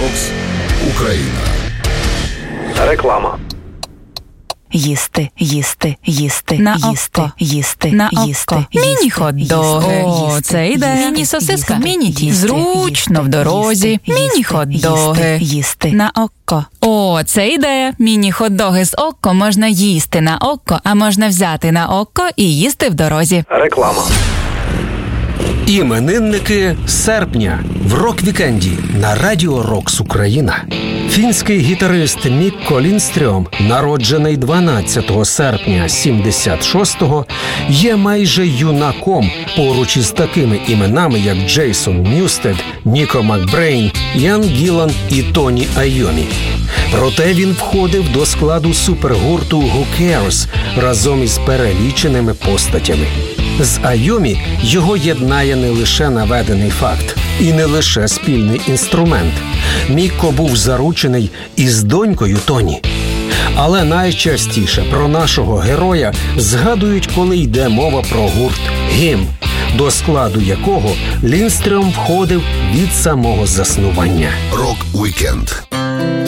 Рокс Україна. Реклама. Їсти. На їсти, око. їсти, На їсти, око. їсти, Міні-хот-доги. їсти, Це йде. їсти, Міні-сосиска. їсти, Міні-ті. їсти, Зручно в дорозі. їсти, Міні-хот-доги. їсти. На око. О, це йде. Міні-хот-доги з око можна їсти на око, а можна взяти на око і їсти в дорозі. Реклама. Іменинники серпня в рок-вікенді на Радіо Рокс Україна. Фінський гітарист Мікко Ліндстрьом, народжений 12 серпня 76-го, є майже юнаком поруч із такими іменами, як Джейсон Ньюстед, Ніко Макбрейн, Ян Гілан і Тоні Айомі. Проте він входив до складу супергурту Who Cares разом із переліченими постатями. З Айомі його єднає не лише наведений факт і не лише спільний інструмент. Мікко був заручений із донькою Тоні. Але найчастіше про нашого героя згадують, коли йде мова про гурт «Гім», до складу якого Ліндстрьом входив від самого заснування. Рок-вікенд